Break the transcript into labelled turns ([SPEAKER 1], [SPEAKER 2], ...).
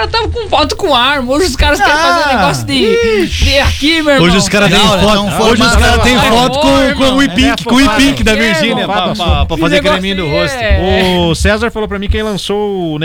[SPEAKER 1] caras estavam com foto com arma. Hoje os caras querem fazer um negócio de aqui, meu irmão.
[SPEAKER 2] Hoje os caras têm foto. Hoje os caras têm foto com o e-pink da Virgínia pra fazer creminho do rosto.
[SPEAKER 3] O César falou pra mim que ele lançou o